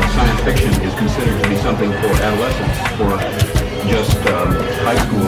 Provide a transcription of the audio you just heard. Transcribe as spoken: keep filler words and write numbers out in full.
science fiction is considered to be something for adolescents, for just um, high school